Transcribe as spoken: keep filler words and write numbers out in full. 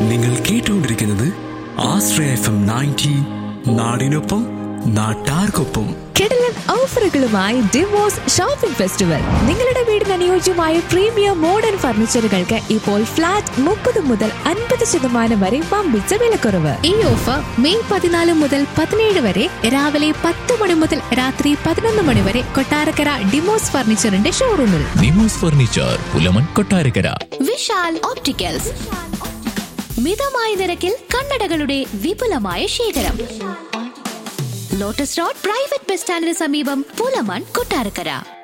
നിങ്ങൾ കേട്ടുകൊണ്ടിരിക്കുന്നത് ആശ്രയ F M ninety, നാടിനൊപ്പം നാട്ടാർക്കൊപ്പം. കിടിലൻ ഓഫറുകളുമായി ഡിവോഴ്സ് ഷോപ്പിംഗ് ഫെസ്റ്റിവൽ. നിങ്ങളുടെ വീടിന് അനുയോജ്യമായ പ്രീമിയം മോഡേൺ ഫർണിച്ചറുകൾക്ക് ഇപ്പോൾ ഫ്ലാറ്റ് മുപ്പത് മുതൽ അൻപത് ശതമാനം വരെ വമ്പിച്ച വിലക്കുറവ്. ഈ ഓഫർ മെയ് പതിനാല് മുതൽ പതിനേഴ് വരെ രാവിലെ പത്ത് മണി മുതൽ രാത്രി പതിനൊന്ന് മണി വരെ കൊട്ടാരക്കര ഡിമോസ് ഫർണിച്ചറിന്റെ ഷോറൂമിൽ. ഡിമോസ് ഫർണിച്ചർ, പുലമൺ, കൊട്ടാരക്കര. വിശാൽ ഓപ്റ്റിക്കൽസ്, മിതമായ നിരക്കിൽ കണ്ണടകളുടെ വിപുലമായ ശേഖരം. ലോട്ടസ് റോഡ് പ്രൈവറ്റ് ബസ് സ്റ്റാൻഡിന് സമീപം, പുലമൺ, കൊട്ടാരക്കര.